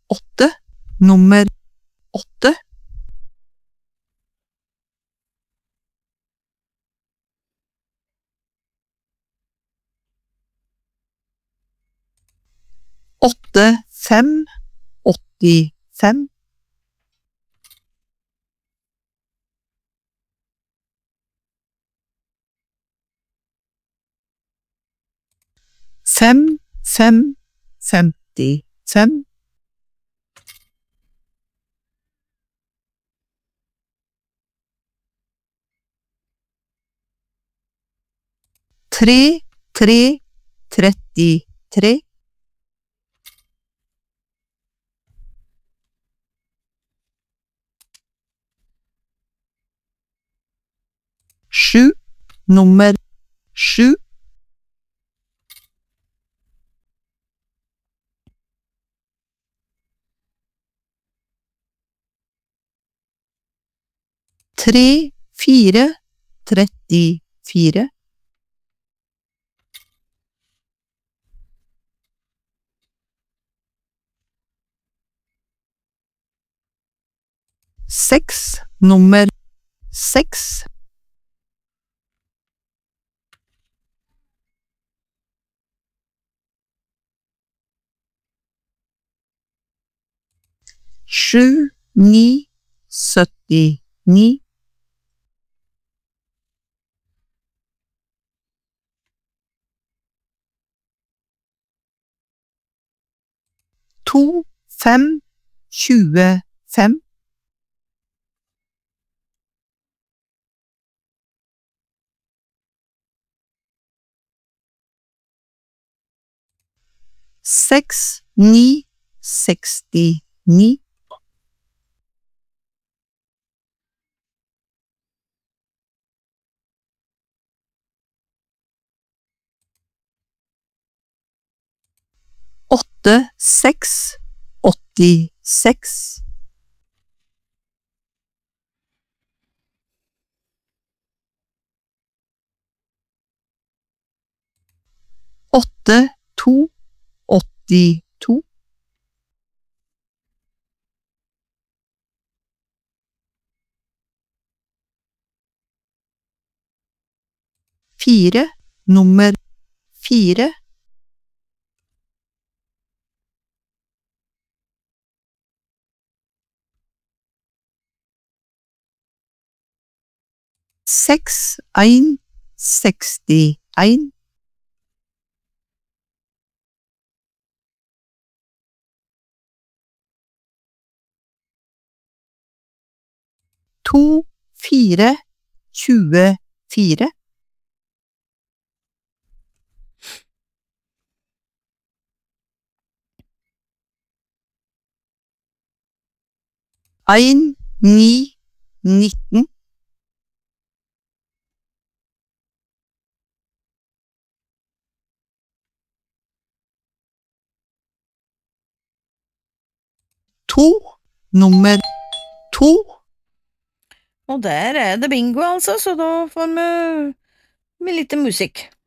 8, nummer 8. Åtte, 5, 85. 5, 5, 55. 3, 3, 33. 7, nummer 7. 3, 4, 34. 6, nummer 6. 7, 9, 79. 2, 5, 25. 6, 9, 69. 8, 6, 86. 8, 2, 82. 4, nummer 4. 6, 1, 61. 2, 4, 24. 1, 9, 19. 2, nummer 2. Og der det bingo altså, så da får vi litt musikk.